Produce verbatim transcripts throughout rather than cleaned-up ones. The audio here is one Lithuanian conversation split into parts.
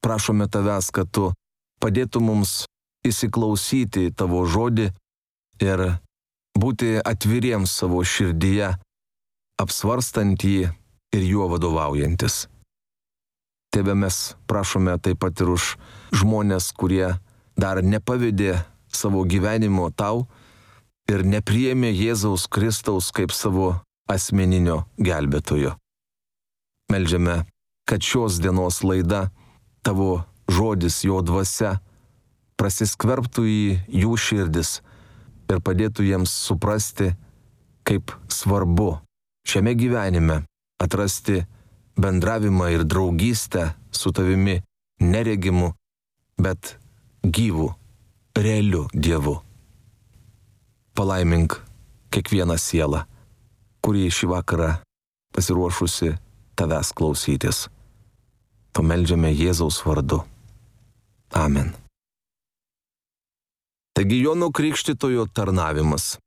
prašome tavęs, kad tu padėtum mums įsiklausyti į tavo žodį ir būti atviriems savo širdyje, apsvarstant jį ir juo vadovaujantis. Tėve, mes prašome taip pat ir už žmonės, kurie dar nepavedė savo gyvenimo tau ir nepriėmė Jėzaus Kristaus kaip savo asmeninio gelbėtojo. Meldžiame, kad šios dienos laida, tavo žodis, jo dvasia, prasiskverbtų į jų širdis ir padėtų jiems suprasti, kaip svarbu šiame gyvenime atrasti bendravimą ir draugystę su tavimi neregimu, bet gyvu, realiu Dievu. Palaimink kiekvieną sielą, kuri šį vakarą pasiruošusi tavęs klausytis. Pameldžiame Jėzaus vardu. Amen. Taigi Jono Krikštytojo tarnavimas.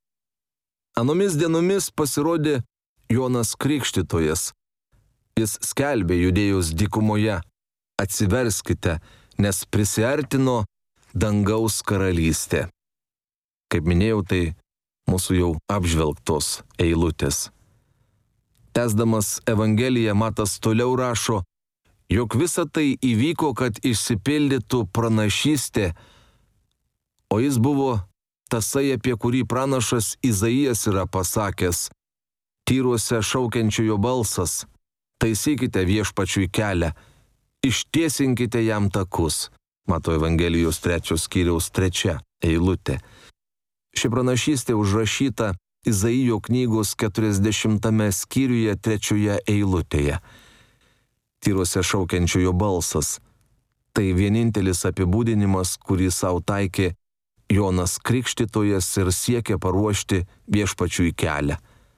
Anomis dienomis pasirodė Jonas Krikštytojas. Jis skelbė Judėjos dykumoje: atsiverskite, nes prisiartino dangaus karalystė. Kaip minėjau, tai mūsų jau apžvelgtos eilutės. Tęsdamas Evangeliją, Matas toliau rašo, jog visa tai įvyko, kad išsipildytų pranašystė, o jis buvo tasai, apie kurį pranašas Izaijas yra pasakęs: tyruose šaukiančiojo balsas, taisykite viešpačiui kelią, ištiesinkite jam takus. Mato Evangelijos trečios skyriaus trečia eilutė. Ši pranašystė užrašyta Izaijo knygos keturiasdešimtame skyriuje trečioje eilutėje. Tyruose šaukiančiojo balsas. Tai vienintelis apibūdinimas, kurį savo taikė Jonas Krikštytojas ir siekė paruošti viešpačiui kelią.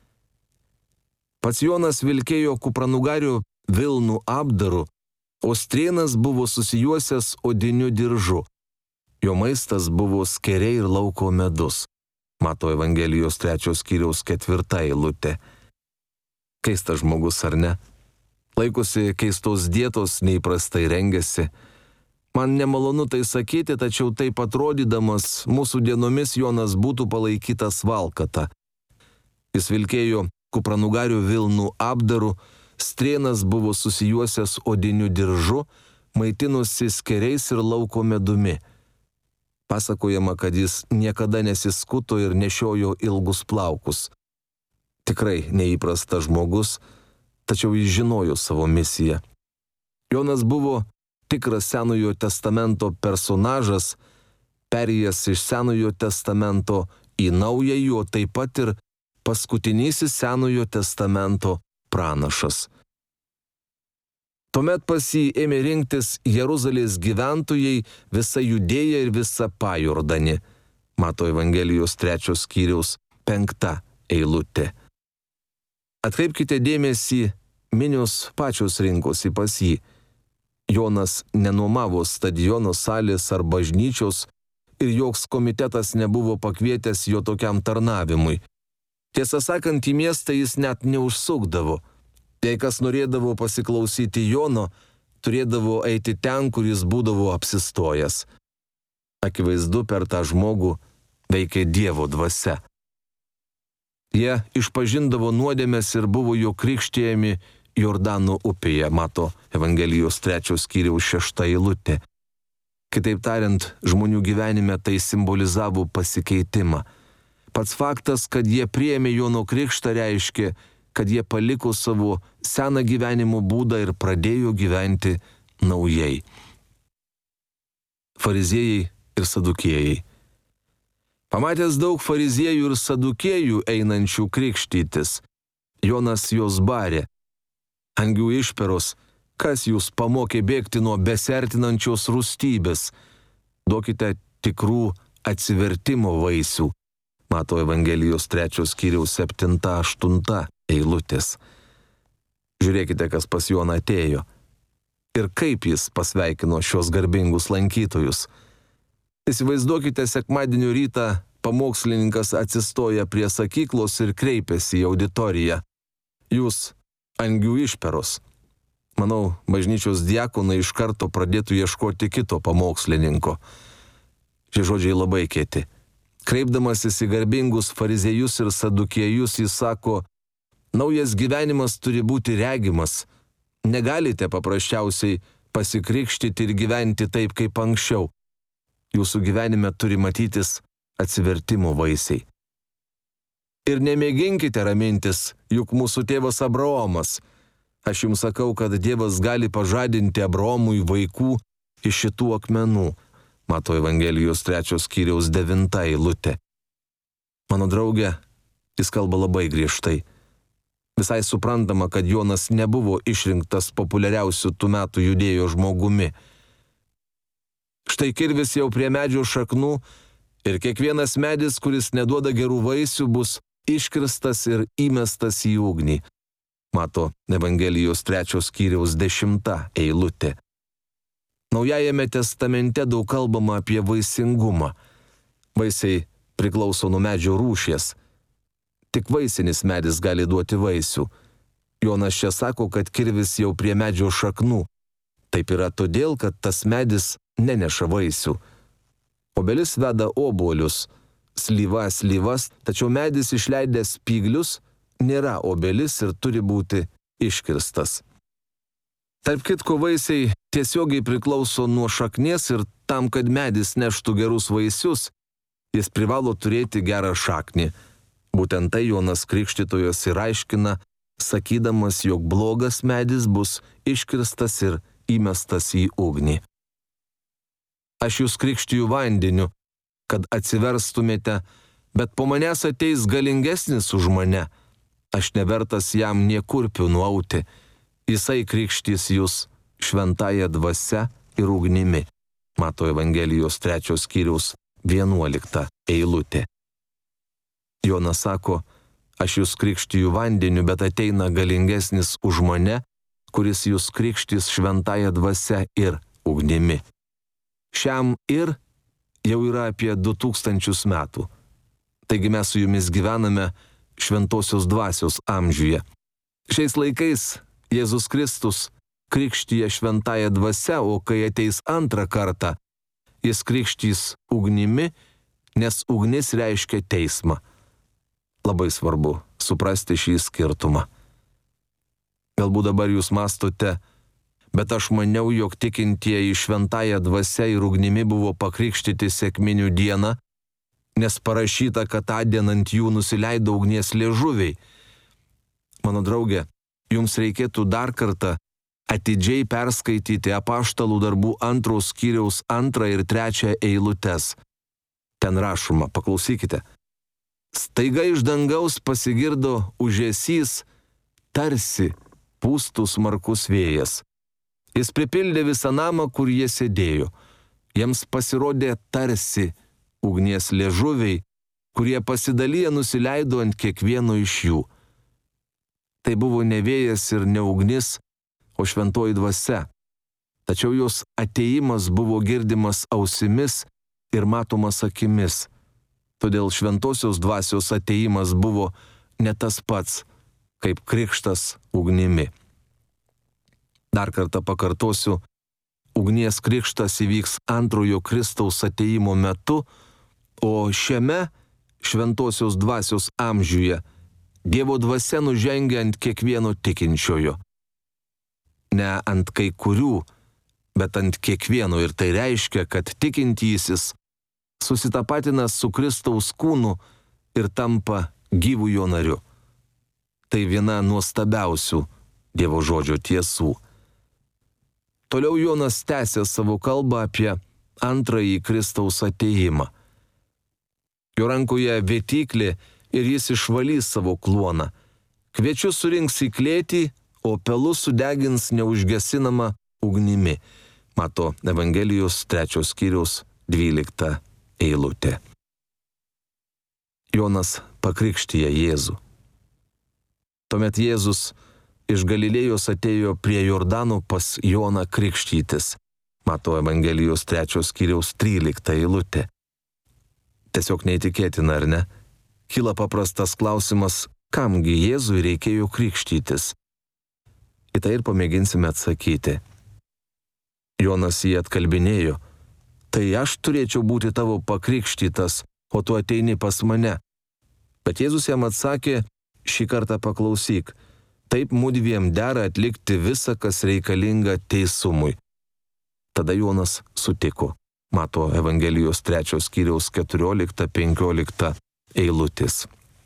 Pats Jonas vilkėjo kupranugariu vilnų apdaru, o strėnas buvo susijuosęs odiniu diržu. Jo maistas buvo skeriai ir lauko medus. Mato Evangelijos trečios skyriaus ketvirta eilutė. Keistas žmogus, ar ne? Laikosi keistos dietos, neįprastai rengiasi. Man nemalonu tai sakyti, tačiau taip atrodydamas mūsų dienomis Jonas būtų palaikytas valkata. Jis vilkėjo kupranugariu vilnų apdaru, strėnas buvo susijuosęs odiniu diržu, maitinosi skeriais ir lauko medumi. Pasakojama, kad jis niekada nesiskuto ir nešiojo ilgus plaukus. Tikrai neįprastas žmogus, tačiau jis žinojo savo misiją. Jonas buvo tikras Senojo testamento personažas, perėjęs iš Senojo testamento į Naująjį, o taip pat ir paskutinysis Senojo testamento pranašas. Tuomet pas jį ėmė rinktis Jeruzalės gyventojai, visa Judėja ir visa Pajordanė. Mato Evangelijos trečios skyriaus penkta eilutė. Atkreipkite dėmesį, minios pačios rinkosi pas jį. Jonas nenuomavo stadiono salės ar bažnyčios ir joks komitetas nebuvo pakvietęs jo tokiam tarnavimui. Tiesą sakant, į miestą jis net neužsukdavo. Jei kas norėdavo pasiklausyti Jono, turėdavo eiti ten, kur jis būdavo apsistojęs. Akivaizdu, per tą žmogų veikė Dievo dvasia. Jie išpažindavo nuodėmes ir buvo jo krikštijami Jordano upėje, Mato Evangelijos trečios skyriaus šešta eilutė. Kitaip tariant, žmonių gyvenime tai simbolizavo pasikeitimą. Pats faktas, kad jie priėmė Jono krikštą, reiškia, kad jie paliko savo seną gyvenimo būdą ir pradėjo gyventi naujai. Fariziejai ir sadukiejai. Pamatęs daug fariziejų ir sadukiejų einančių krikštytis, Jonas juos barė: angių išperos, kas jūs pamokė bėgti nuo besertinančios rūstybės? Duokite tikrų atsivertimo vaisių. Mato Evangelijos trečios skyriaus septinta aštunta eilutės. Žiūrėkite, kas pas Joną atėjo ir kaip jis pasveikino šios garbingus lankytojus. Įsivaizduokite, sekmadienio rytą pamokslininkas atsistoja prie sakyklos ir kreipiasi į auditoriją: jūs angių išperos, Manau, bažnyčios diakonai iš karto pradėtų ieškoti kito pamokslininko. Šie žodžiai labai kieti. Kreipdamasis į garbingus fariziejus ir sadukiejus, jis sako, naujas gyvenimas turi būti regimas. Negalite paprasčiausiai pasikrikštyti ir gyventi taip kaip anksčiau. Jūsų gyvenime turi matytis atsivertimo vaisiai. Ir nemėginkite ramintis, juk mūsų tėvas Abraomas. Aš jums sakau, kad Dievas gali pažadinti Abraomui vaikų iš šitų akmenų. Mato Evangelijos trečios skyriaus devinta eilutė. Mano draugė, jis kalba labai griežtai. Visai suprantama, kad Jonas nebuvo išrinktas populiariausių tų metų judėjo žmogumi. Štai kirvis jau prie medžio šaknų ir kiekvienas medis, kuris neduoda gerų vaisių, bus iškirstas ir įmestas į ugnį. Mato Evangelijos trečios skyriaus dešimta eilutė. Naujajame testamente daug kalbama apie vaisingumą. Vaisiai priklauso nuo medžio rūšies. Tik vaisinis medis gali duoti vaisių. Jonas čia sako, kad kirvis jau prie medžio šaknų. Taip yra todėl, kad tas medis neneša vaisių. Obelis veda obuolius, slyva slyvas, tačiau medis išleidęs spyglius nėra obelis ir turi būti iškirstas. Tarp kitko, vaisiai tiesiogiai priklauso nuo šaknies ir tam, kad medis neštų gerus vaisius, jis privalo turėti gerą šaknį. Būtent tai Jonas Krikštytojas ir aiškina, sakydamas, jog blogas medis bus iškirstas ir įmestas į ugnį. Aš jūs krikštiju vandeniu, kad atsiverstumėte, bet po manęs ateis galingesnis už mane. Aš nevertas jam nė kurpių nuauti. Jisai krikštys jūs šventąja dvasia ir ugnimi. Mato Evangelijos trečios skyriaus vienuolikta eilutė. Jonas sako, aš jūs krikštiju vandeniu, bet ateina galingesnis už mane, kuris jūs krikštys šventąja dvasia ir ugnimi. Šiam ir jau yra apie du tūkstančius metų. Taigi mes su jumis gyvename šventosios dvasios amžiuje. Šiais laikais Jėzus Kristus krikštyja šventąja dvasia, o kai ateis antrą kartą, jis krikštys ugnimi, nes ugnis reiškia teismą. Labai svarbu suprasti šį skirtumą. Galbūt dabar jūs mąstote, bet aš maniau, jog tikintieji šventąja dvasia ir ugnimi buvo pakrikštyti sekminių dieną, nes parašyta, kad tądien ant jų nusileido ugnies liežuviai. Mano draugė, jums reikėtų dar kartą atidžiai perskaityti apaštalų darbų antros skyriaus antrą ir trečią eilutes. Ten rašoma, paklausykite. Staiga iš dangaus pasigirdo ūžesys, tarsi pūstų smarkus vėjas. Jis pripildė visą namą, kur jie sėdėjo. Jiems pasirodė tarsi ugnies liežuviai, kurie pasidaliję nusileido ant kiekvieno iš jų. Tai buvo ne vėjas ir ne ugnis, o šventoji dvasia. Tačiau jos atėjimas buvo girdimas ausimis ir matomas akimis. Todėl šventosios dvasios atėjimas buvo ne tas pats, kaip krikštas ugnimi. Dar kartą pakartosiu, ugnies krikštas įvyks antrojo Kristaus atėjimo metu, o šiame šventosios dvasios amžiuje Dievo dvasia nužengia ant kiekvieno tikinčiojo. Ne ant kai kurių, bet ant kiekvieno, ir tai reiškia, kad tikintysis susitapatina su Kristaus kūnu ir tampa gyvu jo nariu. Tai viena nuostabiausių Dievo žodžio tiesų. Toliau Jonas tęsė savo kalbą apie antrąjį Kristaus atėjimą. Jo rankoje vėtyklė ir jis išvalys savo kluoną. Kviečius surinks į klėtį, o pelus sudegins neužgesinama ugnimi. Mato Evangelijos trečios skyriaus dvylikta eilutė. Jonas pakrikštija Jėzų. Tuomet Jėzus iš Galilėjos atėjo prie Jordano pas Joną krikštytis. Mato Evangelijos trečios skyriaus trylikta eilutė. Tiesiog neįtikėtina, ar ne? Kyla paprastas klausimas, kamgi Jėzui reikėjo krikštytis. Į tai ir pamėginsime atsakyti. Jonas jį atkalbinėjo: tai aš turėčiau būti tavo pakrikštytas, o tu ateini pas mane. Bet Jėzus jam atsakė: šį kartą paklausyk, taip mudviem dera atlikti visą, kas reikalinga teisumui. Tada Jonas sutiko. Mato Evangelijos trečios skyriaus keturiolikta penkiolikta eilutės.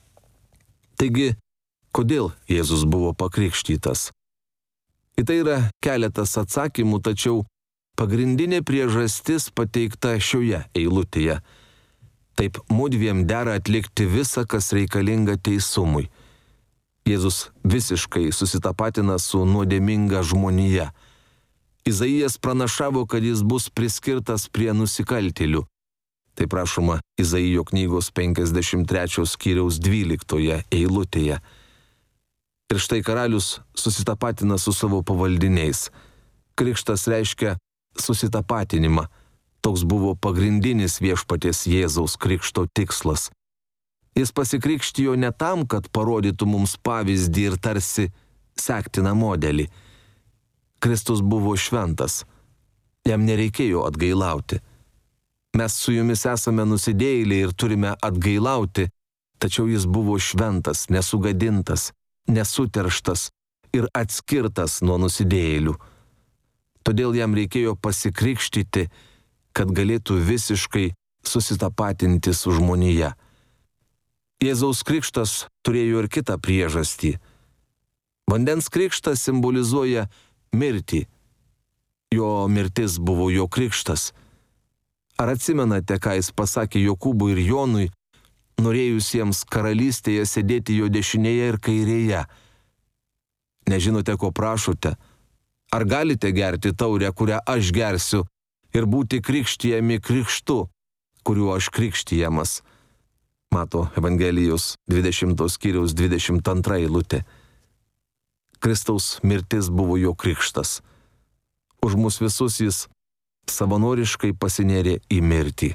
Taigi, kodėl Jėzus buvo pakrikštytas? Į tai yra keletas atsakymų, tačiau pagrindinė priežastis pateikta šioje eilutėje. Taip mudviem dera atlikti visą, kas reikalinga teisumui. Jėzus visiškai susitapatina su nuodėminga žmonija. Izaijas pranašavo, kad jis bus priskirtas prie nusikaltėlių. Tai prašoma Izaijo knygos penkiasdešimt trečios skyriaus dvyliktoje eilutėje. Ir štai karalius susitapatina su savo pavaldiniais. Krikštas reiškia susitapatinimą. Toks buvo pagrindinis viešpaties Jėzaus krikšto tikslas. Jis pasikrikštijo ne tam, kad parodytų mums pavyzdį ir tarsi sektiną modelį. Kristus buvo šventas. Jam nereikėjo atgailauti. Mes su jumis esame nusidėjėliai ir turime atgailauti, tačiau jis buvo šventas, nesugadintas, nesuterštas ir atskirtas nuo nusidėjėlių. Todėl jam reikėjo pasikrikštyti, kad galėtų visiškai susitapatinti su žmonija. Jėzaus krikštas turėjo ir kitą priežastį. Vandens krikštas simbolizuoja mirtį. Jo mirtis buvo jo krikštas. Ar atsimenate, ką jis pasakė Jokūbui ir Jonui, norėjusiems karalystėje sėdėti jo dešinėje ir kairėje? Nežinote, ko prašote? Ar galite gerti taurę, kurią aš gersiu, ir būti krikštijami krikštu, kuriuo aš krikštijamas? Mato Evangelijos dvidešimtos skyriaus dvidešimt antra eilutė. Kristaus mirtis buvo jo krikštas. Už mus visus jis savanoriškai pasinėrė į mirtį.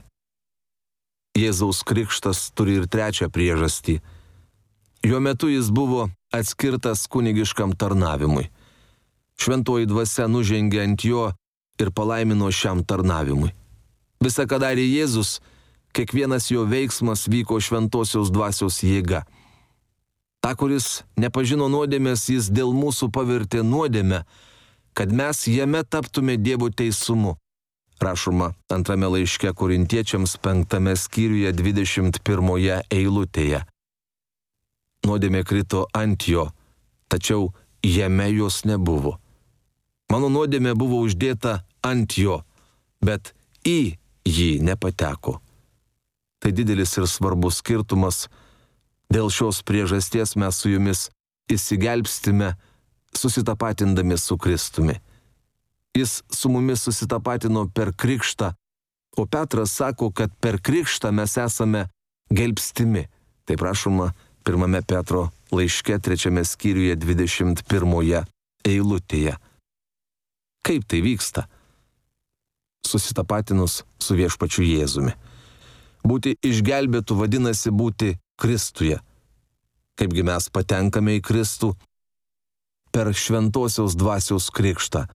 Jėzaus krikštas turi ir trečią priežastį. Jo metu jis buvo atskirtas kunigiškam tarnavimui. Šventoji dvasia nužengė ant jo ir palaimino šiam tarnavimui. Visa, ką darė Jėzus, kiekvienas jo veiksmas vyko šventosios dvasios jėga. Ta, kuris nepažino nuodėmės, jis dėl mūsų pavirtė nuodėmę, kad mes jame taptume Dievo teisumu. Rašoma antrame laiške Korintiečiams penktame skyriuje dvidešimt pirmoje eilutėje. Nuodėmė krito ant jo, tačiau jame jos nebuvo. Mano nuodėmė buvo uždėta ant jo, bet į jį nepateko. Tai didelis ir svarbus skirtumas. Dėl šios priežasties mes su jumis įsigelbstime, susitapatindami su Kristumi. Jis su mumis susitapatino per krikštą, o Petras sako, kad per krikštą mes esame gelbstimi. Tai prašoma pirmame Petro laiške trečiame skyriuje dvidešimt pirmoje eilutėje. Kaip tai vyksta? Susitapatinus su viešpačiu Jėzumi. Būti išgelbėtų vadinasi būti Kristuje. Kaipgi mes patenkame į Kristų? Per šventosios dvasios krikštą.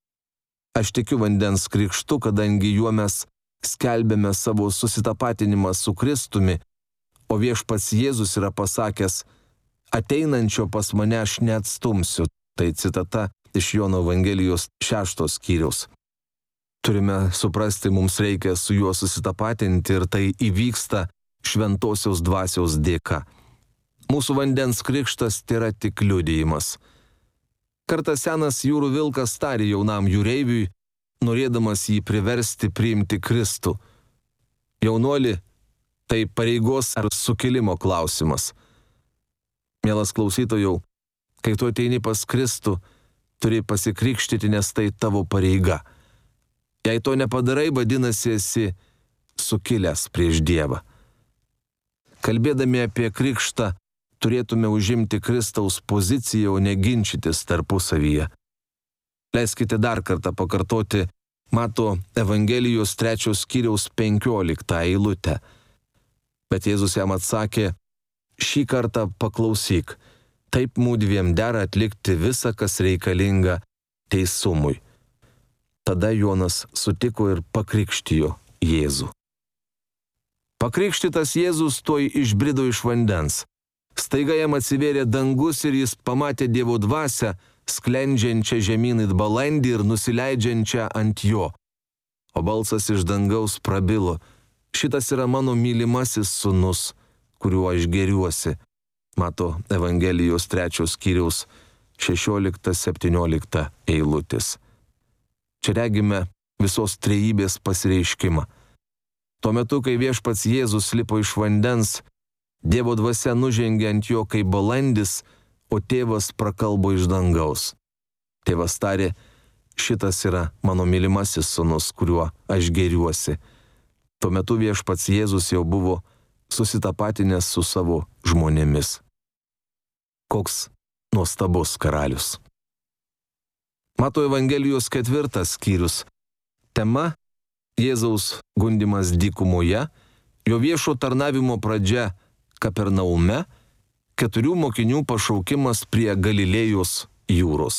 Aš tikiu vandens krikštu, kadangi juo mes skelbėme savo susitapatinimą su Kristumi, o viešpats Jėzus yra pasakęs: ateinančio pas mane aš neatstumsiu. Tai citata iš Jono Evangelijos šeštos skyriaus. Turime suprasti, mums reikia su juo susitapatinti ir tai įvyksta šventosios dvasios dėka. Mūsų vandens krikštas tėra tik liudijimas. Kartą senas jūrų vilkas tarė jaunam jūreiviui, norėdamas jį priversti priimti Kristų: jaunuoli, tai pareigos ar sukilimo klausimas. Mielas klausytojau, kai tu ateini pas Kristų, turi pasikrikštyti, nes tai tavo pareiga. Jei to nepadarai, vadinasi, esi sukilęs prieš Dievą. Kalbėdami apie krikštą, turėtume užimti Kristaus poziciją, o ne ginčytis tarpusavyje. Leiskite dar kartą pakartoti Mato Evangelijos trečios skyriaus penkioliktą eilutę. Bet Jėzus jam atsakė: šį kartą paklausyk, Taip mūdviem dera atlikti visą, kas reikalinga teisumui. Tada Jonas sutiko ir pakrikštijo Jėzų. Pakrikštytas Jėzus tuoj išbrido iš vandens. Staiga jam atsivėrė dangus ir jis pamatė Dievo dvasią, sklendžiančią žemyn it balandį ir nusileidžiančią ant jo. O balsas iš dangaus prabilo: šitas yra mano mylimasis sūnus, kuriuo aš gėriuosi. Mato Evangelijos trečios skyriaus šešiolikta septyniolikta eilutės. Čia regime visos trejybės pasireiškimą. Tuo metu, kai viešpats Jėzus lipo iš vandens, Dievo dvasia nužengė ant jo kaip balandis, o tėvas prakalbo iš dangaus. Tėvas tarė: šitas yra mano mylimasis sūnus, kuriuo aš gėriuosi. Tuo metu viešpats Jėzus jau buvo susitapatinęs su savo žmonėmis. Koks nuostabus karalius. Mato Evangelijos ketvirtas skyrius. Tema – Jėzaus gundymas dykumoje, jo viešo tarnavimo pradžia Kapernaume, keturių mokinių pašaukimas prie Galilėjos jūros.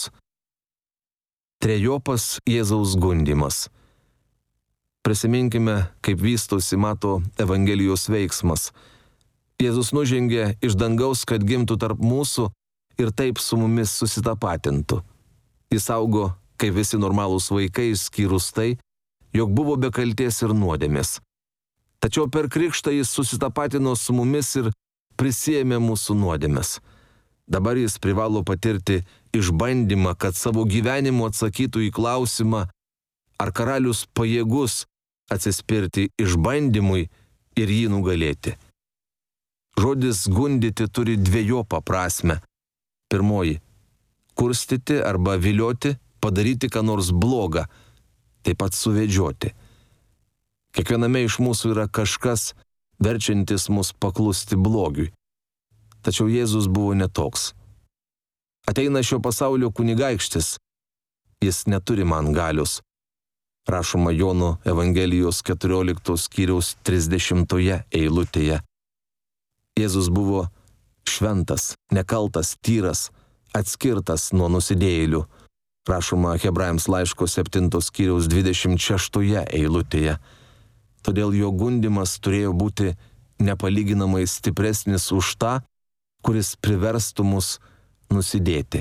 Trejopas Jėzaus gundymas. Prisiminkime, kaip vystosi Mato Evangelijos veiksmas. Jėzus nužengė iš dangaus, kad gimtų tarp mūsų ir taip su mumis susitapatintų. Jis augo, kaip visi normalūs vaikai, išskyrus tai, jog buvo be kaltės ir nuodėmės. Tačiau per krikštą jis susitapatino su mumis ir prisiėmė mūsų nuodėmes. Dabar jis privalo patirti išbandymą, kad savo gyvenimu atsakytų į klausimą, ar karalius pajėgus atsispirti išbandymui ir jį nugalėti. Žodis gundyti turi dvejopą prasmę. Pirmoji – kurstyti arba vilioti, padaryti ką nors blogą, taip pat suvedžioti. Kiekviename iš mūsų yra kažkas, verčiantis mus paklusti blogiui. Tačiau Jėzus buvo netoks. Ateina šio pasaulio kunigaikštis. Jis neturi man galios. Rašoma Jono Evangelijos keturioliktos skyriaus trisdešimtoje eilutėje. Jėzus buvo šventas, nekaltas, tyras, atskirtas nuo nusidėjėlių. Rašoma Hebrajams laiško septintos skyriaus dvidešimt šeštoje eilutėje. Todėl jo gundymas turėjo būti nepalyginamai stipresnis už tą, kuris priverstų mus nusidėti.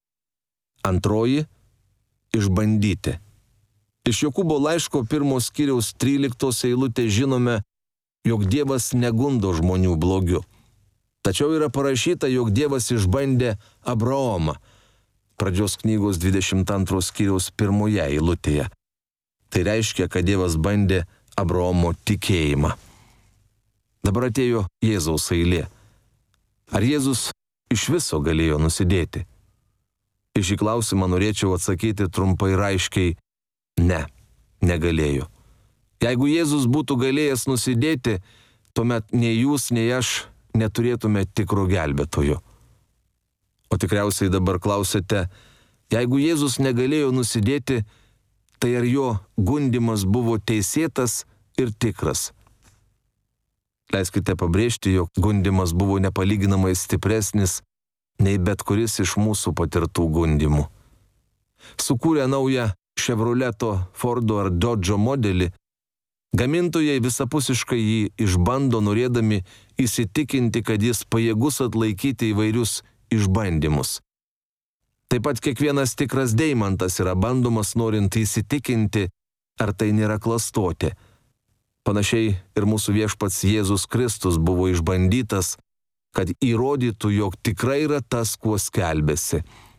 Antroji – išbandyti. Iš Jokūbo laiško pirmos skyriaus tryliktos eilutės žinome, jog Dievas negundo žmonių blogiu. Tačiau yra parašyta, jog Dievas išbandė Abraomą. Pradžios knygos dvidešimt antros skyriaus pirmoje eilutėje. Tai reiškia, kad Dievas bandė Abraomo tikėjimą. Dabar atėjo Jėzaus eilė. Ar Jėzus iš viso galėjo nusidėti? Į šį klausimą norėčiau atsakyti trumpai ir aiškiai – ne, negalėjo. Jeigu Jėzus būtų galėjęs nusidėti, tuomet nei jūs, nei aš neturėtume tikro gelbėtojo. O tikriausiai dabar klausite, jeigu Jėzus negalėjo nusidėti, tai ar jo gundymas buvo teisėtas ir tikras? Leiskite pabrėžti, jog gundymas buvo nepalyginamai stipresnis nei bet kuris iš mūsų patirtų gundymų. Sukūrę naują Chevroleto, Fordo ar Dodžo modelį, gamintojai visapusiškai jį išbando, norėdami įsitikinti, kad jis pajėgus atlaikyti įvairius išbandymus. Taip pat kiekvienas tikras deimantas yra bandomas, norint įsitikinti, ar tai nėra klastotė. Panašiai ir mūsų viešpats Jėzus Kristus buvo išbandytas, kad įrodytų, jog tikrai yra tas, kuo skelbėsi.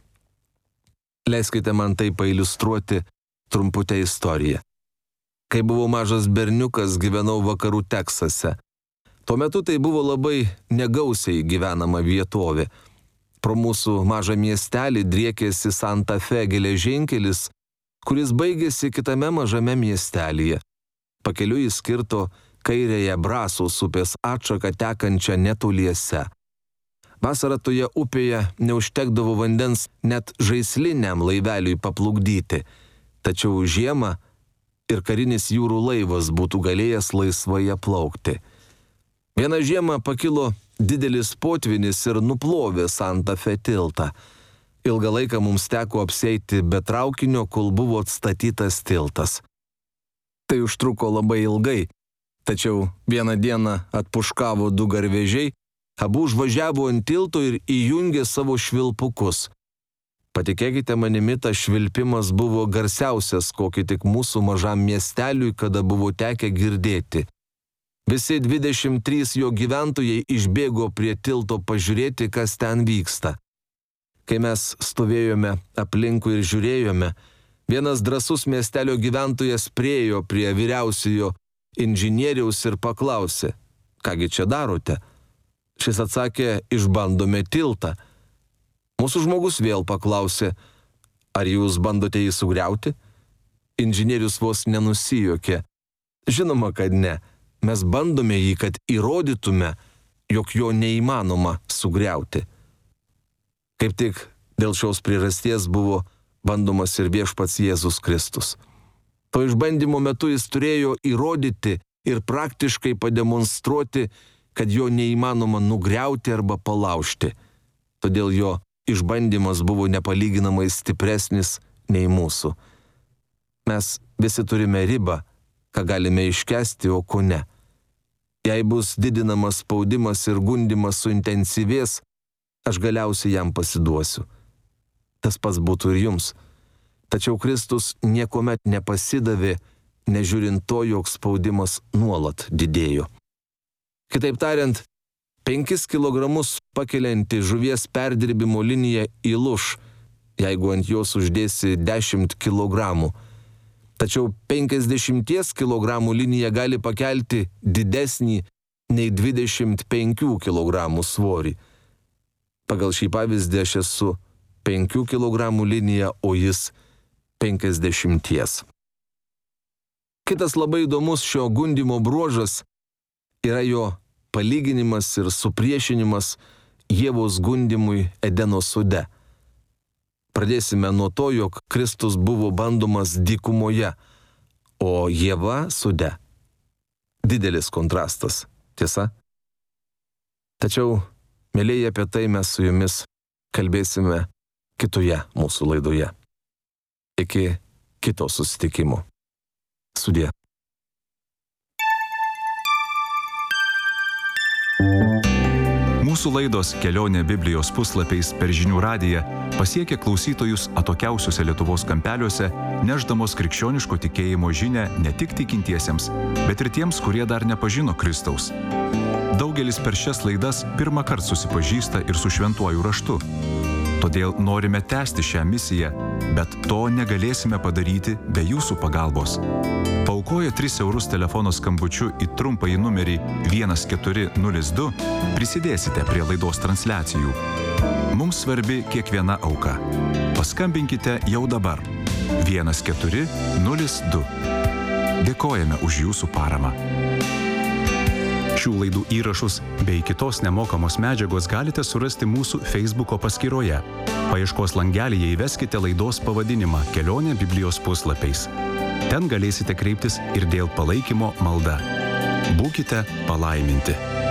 Leiskite man tai pailiustruoti trumputę istoriją. Kai buvau mažas berniukas, gyvenau vakarų Teksase. Tuo metu tai buvo labai negausiai gyvenama vietovė. Pro mūsų mažą miestelį driekėsi Santa Fe geležinkelis, kuris baigėsi kitame mažame miestelyje. Pakeliui jis kirto kairėje Brasos upės atšaką tekančią netoliese. Vasarą toje upėje neužtekdavo vandens net žaisliniam laiveliui paplukdyti, tačiau žiemą ir karinis jūrų laivas būtų galėjęs laisvai plaukti. Vieną žiemą pakilo didelis potvynis ir nuplovė Santa Fe tiltą. Ilgą laiką mums teko apsieiti be traukinio, kol buvo atstatytas tiltas. Tai užtruko labai ilgai, tačiau vieną dieną atpuškavo du garvežiai, abu užvažiavo ant tilto ir įjungė savo švilpukus. Patikėkite manimi, tas švilpimas buvo garsiausias, kokį tik mūsų mažam miesteliui kada buvo tekę girdėti. Visi dvidešimt trys jo gyventojai išbėgo prie tilto pažiūrėti, kas ten vyksta. Kai mes stovėjome aplinkui ir žiūrėjome, vienas drąsus miestelio gyventojas priėjo prie vyriausiojo inžinieriaus ir paklausė, kągi čia darote? Šis atsakė, išbandome tiltą. Mūsų žmogus vėl paklausė, ar jūs bandote jį sugriauti? Inžinierius vos nenusijuokė. Žinoma, kad ne. Mes bandome jį, kad įrodytume, jog jo neįmanoma sugriauti. Kaip tik dėl šios priežasties buvo bandomas ir viešpats Jėzus Kristus. To išbandymo metu jis turėjo įrodyti ir praktiškai pademonstruoti, kad jo neįmanoma nugriauti arba palaužti. Todėl jo išbandymas buvo nepalyginamai stipresnis nei mūsų. Mes visi turime ribą, ką galime iškęsti, o ko ne. Jei bus didinamas spaudimas ir gundymas suintensyvės, aš galiausiai jam pasiduosiu. Tas pats būtų ir jums. Tačiau Kristus niekuomet nepasidavė, nežiūrint to, jog spaudimas nuolat didėjo. Kitaip tariant, penkis kilogramus pakelianti žuvies perdirbimo linija įlūš, jeigu ant jos uždėsi dešimt kilogramų. Tačiau penkiasdešimties kilogramų linija gali pakelti didesnį nei dvidešimt penkių kilogramų svorį. Pagal šį pavyzdį aš esu penkių kilogramų linija, o jis penkiasdešimties. Kitas labai įdomus šio gundymo bruožas yra jo palyginimas ir supriešinimas Ievos gundymui Edeno sode. Pradėsime nuo to, jog Kristus buvo bandomas dykumoje, o Ieva sode. Didelis kontrastas, tiesa? Tačiau, mėlyje, apie tai mes su jumis kalbėsime kitoje mūsų laidoje. Iki kito susitikimo. Sudie. Mūsų laidos Kelionė Biblijos puslapiais per žinių radiją pasiekė klausytojus atokiausiuose Lietuvos kampeliuose, nešdamos krikščioniško tikėjimo žinią ne tik tikintiesiems, bet ir tiems, kurie dar nepažino Kristaus. Daugelis per šias laidas pirmą kartą susipažįsta ir su šventuoju raštu. Todėl norime tęsti šią misiją, bet to negalėsime padaryti be jūsų pagalbos. Paaukoję tris eurus telefono skambučiu į trumpąjį numerį vienas keturi nulis du prisidėsite prie laidos transliacijų. Mums svarbi kiekviena auka. Paskambinkite jau dabar. vienas keturi nulis du. Dėkojame už jūsų paramą. Šių laidų įrašus bei kitos nemokamos medžiagos galite surasti mūsų Facebooko paskyroje. Paieškos langelyje įveskite laidos pavadinimą Kelionė Biblijos puslapiais. Ten galėsite kreiptis ir dėl palaikymo malda. Būkite palaiminti.